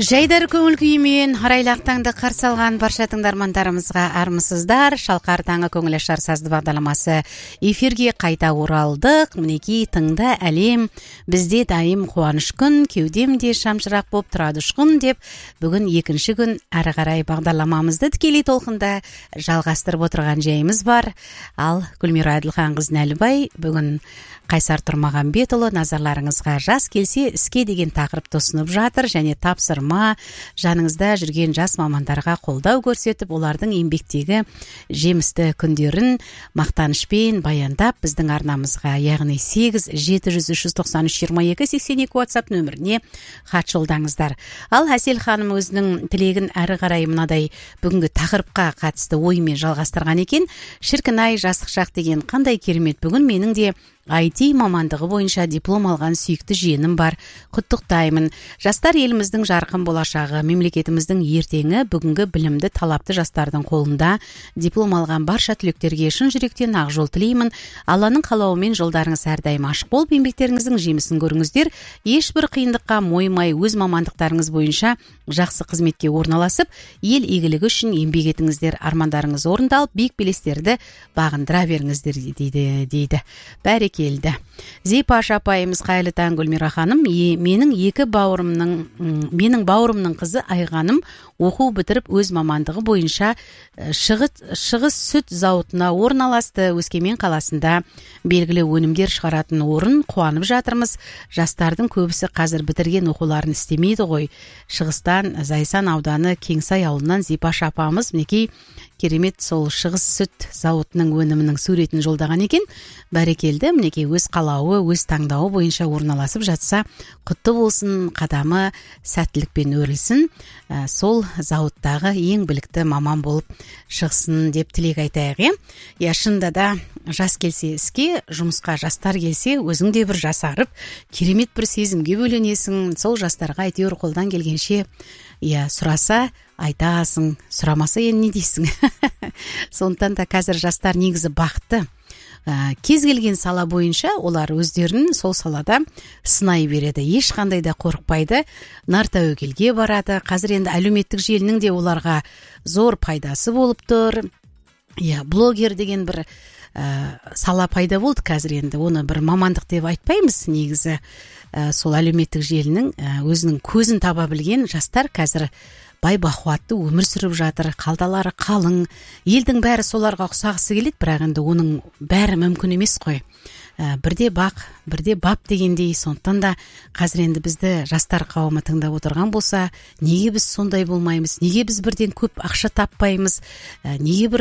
Жайдар көңіл күйімен арайлақ таңды қарсы алған барша тыңдармандарымызға армысыздар. Шалқар таңы көңіл ашар сазды бағдарламасы эфирге қайта оралдық. Мінекей тыңда әлем, бізде дайым қуаныш күн, кеудемде шамшырақ боп тұрады ұшқын деп, бүгін екінші күн әрі қарай бағдарламамызды тікелей толқында жалғастырып отырған жайымыз бар. Ал Гүлмира Әділханқызы Нәлібай бүгін Қайсар Тұрмағанбетұлы назарларыңызға жас келсе іске деген тақырыпты ұсынып жатыр, және тапсырма, жаныңызда жүрген жас мамандарға қолдау көрсетіп, олардың еңбектегі жемісті күндерін мақтанышпен баяндап, біздің арнамызға, яғни 8-700-393-22-82 WhatsApp нөміріне хат жолдаңыздар. Ал Әсел ханым өзінің тілегін әрі қарай мынадай бүгінгі тақырыпқа қатысты ойымен жалғастырған екен. Шіркін-ай, жастық шақ деген қандай керемет, бүгін менің де IT мамандығы бойынша диплом алған сүйікті жиенім бар. Құттықтаймын. Жастар еліміздің жарқын болашағы, мемлекетіміздің ертеңі, бүгінгі білімді талапты жастардың қолында. Диплом алған барша түлектерге шын жүректен ақ жол тілеймін. Алланың қалауымен жолдарыңыз әрдайым ашық болып, еңбектеріңіздің жемісін көріңіздер. Ешбір қиындыққа мойымай, өз мамандықтарыңыз бойынша жақсы қызметке орналасып, ел игілігі үшін еңбек етіңіздер. Армандарыңыз орындалып, биік белестерді бағындыра беріңіздер дейді. Келді. Зипаш апайымыз қайлы таң Гүлмира ханым, менің бауырымның қызы Айғаным оқу бітіріп өз мамандығы бойынша шығыс сүт зауытына орналасты. Өскемен қаласында белгілі өнімдер шығаратын орын, қуанып жатырмыз. Жастардың көбісі қазір бітірген оқуларын істемейді ғой. Шығыстан Зайсан ауданы Кеңсай ауылынан Зипаш апамыз мінекей керемет сол шығыс сүт зауытының өнімінің суретін жолдаған екен. Бәрекелді, мінекей өз қалауы, өз таңдауы бойынша орналасып жатса, құтты болсын, қадамы сәттілікпен өрілсін, сол зауыттағы ең білікті маман болып шықсын деп тілек айтайық. Шынында да жас келсе іске, жұмысқа жастар келсе, өзің де бір жасарып, керемет бір сезімге бөленесің. Сол жастарға әйтеуір қолдан келгенше сұраса айтасың, сұрамаса не дейсің. Сондықтан да қазір жастар негізі бақытты. Кез келген сала бойынша олар өздерін сол салада сынай береді. Ешқандай да қорықпайды. Нар тәуекелге барады. Қазір енді әлеуметтік желінің де оларға зор пайдасы болып тұр. Блогер деген бір сала пайда болды қазір. Енді оны бір мамандық деп айтпаймыз. Негізі сол әлеуметтік желінің өзінің көзін таба білген жастар қазір бай бақуатты өмір сүріп жатыр. Қалталары қалың. Елдің бәрі соларға ұқсағысы келеді, бірақ енді оның бәрі мүмкін емес қой. Бірде бақ, бірде бап дегендей. Сондықтан да қазір енді бізді жастар қауымы тыңдап отырған болса, неге біз сондай болмаймыз? Неге біз бірден көп ақша таппаймыз? Неге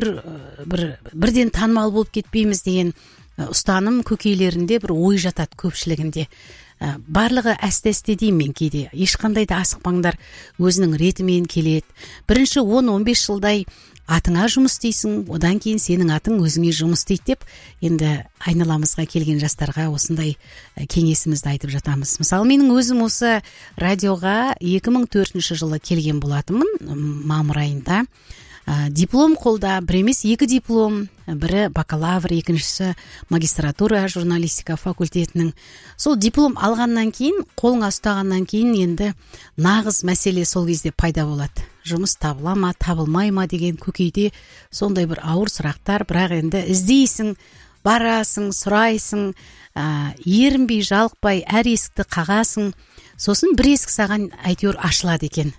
бірден танымал болып кетпейміз деген ұстаным көкейлерінде бір ой жатады көпшілігінде. Барлығы әсте деймін кейде. Ешқандай да асықпаңдар, өзінің ретімен келеді. Бірінші 10-15 жылдай атыңа жұмыс дейсің, одан кейін сенің атың өзіңе жұмыс дейді деп, енді айналамызға келген жастарға осындай кеңесімізді айтып жатамыз. Мысалы, менің өзім осы радиоға 2004 жылы келген болатынмын, мамыр айында. Диплом қолда, бір емес 2 диплом, бірі бакалавр, екіншісі магистратура журналистика факультетінің. Сол диплом алғаннан кейін, қолыңа ұстағаннан кейін енді нағыз мәселе сол кезде пайда болады. Жұмыс табыла ма, табылмай ма деген көкейде сондай бір ауыр сұрақтар, бірақ енді іздейсің, барасың, сұрайсың, ерінбей, жалықпай, әр есікті қағасың. Сосын бір есік саған әйтеуір ашылады екен.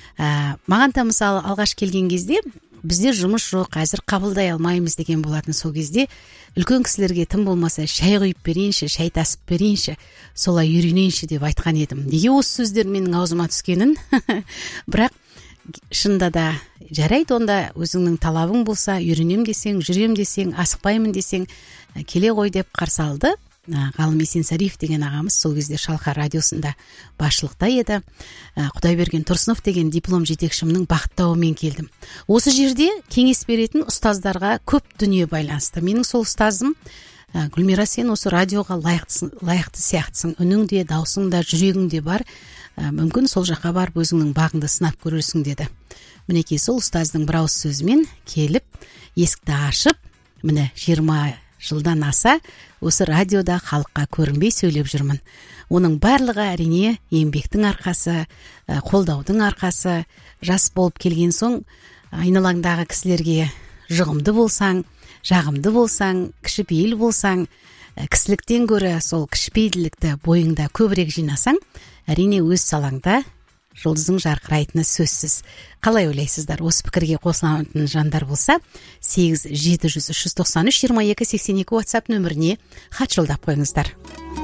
Маған да мысалы алғаш келген кезде бізде жұмыс жоқ, әзір қабылдай алмаймыз деген болатын. Сол кезде үлкен кісілерге тым болмаса шай құйып берейінші, шай тасып берейінші, солай үйренейінші деп айтқан едім. Неге осы сөздер менің аузыма түскенін? Бірақ шынында да жарайды, онда өзіңнің талабың болса, үйренем десең, жүрем десең, асықпаймын десең, келе ғой деп қарсы алды. Ғалым Есенсариев деген ағамыз сол кезде Шалқар радиосында басшылықта еді. Құдайберген Тұрсынов деген диплом жетекшімнің бақыттауымен келдім. Осы жерде кеңес беретін ұстаздарға көп дүние байланысты. Менің сол ұстазым, Гүлмира, сен осы радиоға лайықты сияқтысың, үнің де, даусың да, жүрегің де бар. Мүмкін сол жаққа барып өзіңнің бағыңды сынап көрерсің деді. Мінекей сол ұстаздың бір ауыз сөзімен келіп, есікті ашып, міне 20 жылдан аса осы радиода халыққа көрінбей сөйлеп жүрмін. Оның барлығы әрине еңбектің арқасы, қолдаудың арқасы. Жас болып келген соң айналаңдағы кісілерге жұғымды болсаң, жағымды болсаң, кішіпейіл болсаң, кісіліктен гөрі сол кішіпейілділікті бойыңда көбірек жинасаң, әрине өз салаңда жұлдызың жарқырайтыны сөзсіз. Қалай ойлайсыздар? Осы пікірге қосылатын жандар болса, 8-700-393-22-82 WhatsApp нөміріне хат жолдап қойыңыздар.